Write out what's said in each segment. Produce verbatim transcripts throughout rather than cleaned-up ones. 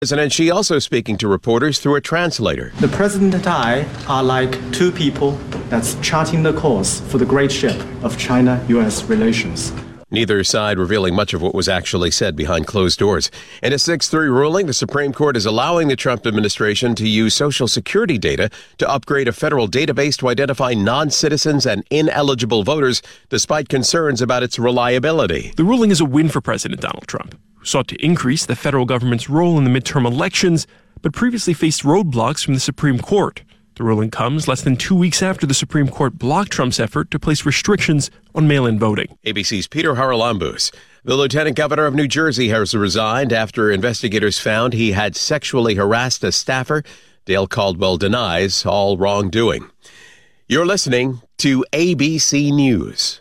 And she also speaking to reporters through a translator. The president and I are like two people that's charting the course for the great ship of China-U S relations. Neither side revealing much of what was actually said behind closed doors. In a six three ruling, the Supreme Court is allowing the Trump administration to use Social Security data to upgrade a federal database to identify non-citizens and ineligible voters, despite concerns about its reliability. The ruling is a win for President Donald Trump, who sought to increase the federal government's role in the midterm elections, but previously faced roadblocks from the Supreme Court. The ruling comes less than two weeks after the Supreme Court blocked Trump's effort to place restrictions on mail-in voting. A B C's Peter Haralambous. The lieutenant governor of New Jersey has resigned after investigators found he had sexually harassed a staffer. Dale Caldwell denies all wrongdoing. You're listening to A B C News.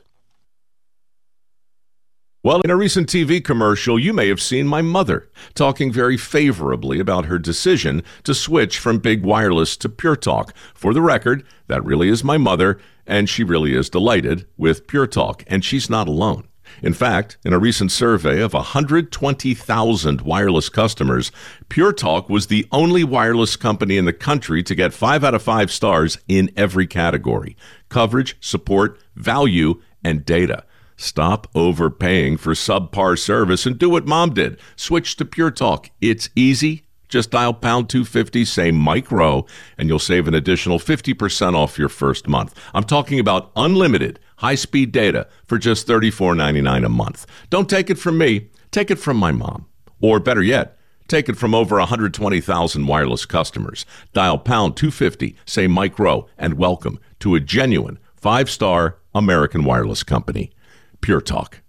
Well, in a recent T V commercial, you may have seen my mother talking very favorably about her decision to switch from big wireless to Pure Talk. For the record, that really is my mother, and she really is delighted with Pure Talk, and she's not alone. In fact, in a recent survey of one hundred twenty thousand wireless customers, Pure Talk was the only wireless company in the country to get five out of five stars in every category: coverage, support, value, and data. Stop overpaying for subpar service and do what Mom did. Switch to Pure Talk. It's easy. Just dial pound two fifty, say Mike Rowe, and you'll save an additional fifty percent off your first month. I'm talking about unlimited high-speed data for just thirty-four ninety-nine a month. Don't take it from me. Take it from my mom. Or better yet, take it from over one hundred twenty thousand wireless customers. Dial pound two fifty, say Mike Rowe, and welcome to a genuine five-star American wireless company. Pure Talk.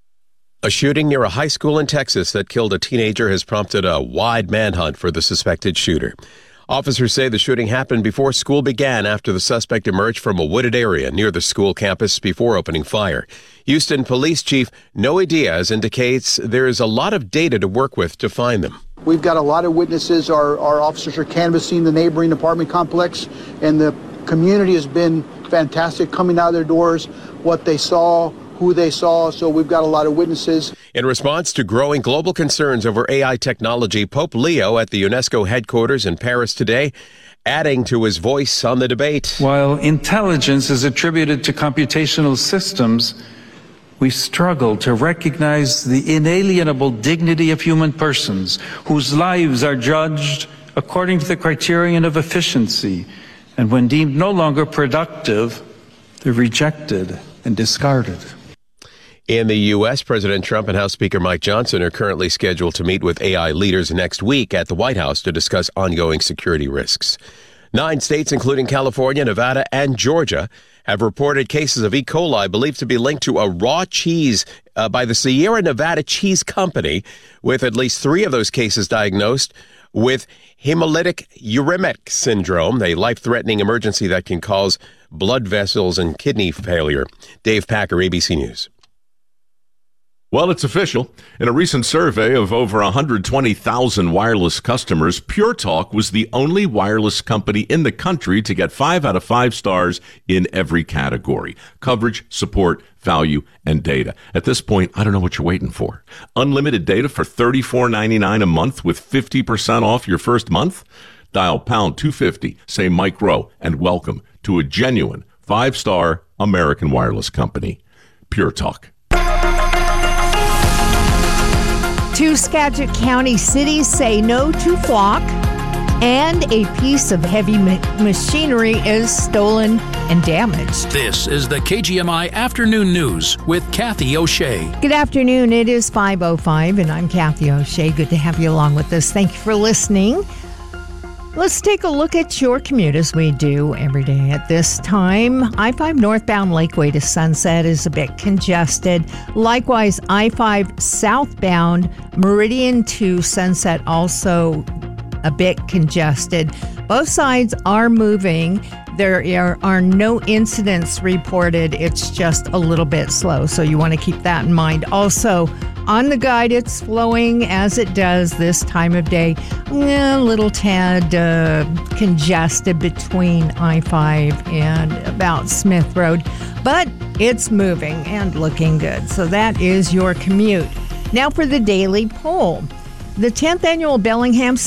A shooting near a high school in Texas that killed a teenager has prompted a wide manhunt for the suspected shooter. Officers say the shooting happened before school began after the suspect emerged from a wooded area near the school campus before opening fire. Houston Police Chief Noe Diaz indicates there is a lot of data to work with to find them. We've got a lot of witnesses. Our, our officers are canvassing the neighboring apartment complex, and the community has been fantastic coming out of their doors, what they saw, who they saw, so we've got a lot of witnesses. In response to growing global concerns over A I technology, Pope Leo at the UNESCO headquarters in Paris today, adding to his voice on the debate. While intelligence is attributed to computational systems, we struggle to recognize the inalienable dignity of human persons whose lives are judged according to the criterion of efficiency, and when deemed no longer productive, they're rejected and discarded. In the U S, President Trump and House Speaker Mike Johnson are currently scheduled to meet with A I leaders next week at the White House to discuss ongoing security risks. Nine states, including California, Nevada, and Georgia, have reported cases of E. coli believed to be linked to a raw cheese uh, by the Sierra Nevada Cheese Company, with at least three of those cases diagnosed with hemolytic uremic syndrome, a life-threatening emergency that can cause blood vessels and kidney failure. Dave Packer, A B C News. Well, it's official. In a recent survey of over one hundred twenty thousand wireless customers, Pure Talk was the only wireless company in the country to get five out of five stars in every category: coverage, support, value, and data. At this point, I don't know what you're waiting for. Unlimited data for thirty-four ninety-nine a month with fifty percent off your first month? Dial pound two fifty, say Mike Rowe, and welcome to a genuine five-star American wireless company. Pure Talk. Two Skagit County cities say no to flock, and a piece of heavy ma- machinery is stolen and damaged. This is the K G M I Afternoon News with Kathy O'Shea. Good afternoon. It is five oh five, and I'm Kathy O'Shea. Good to have you along with us. Thank you for listening. Let's take a look at your commute as we do every day at this time. I five northbound Lakeway to Sunset is a bit congested. Likewise, I five southbound Meridian to Sunset also a bit congested. Both sides are moving. There are, are no incidents reported. It's just a little bit slow, so you want to keep that in mind. Also, on the guide, it's flowing as it does this time of day. A little tad uh, congested between I five and about Smith Road, but it's moving and looking good. So that is your commute. Now for the daily poll. The tenth annual Bellingham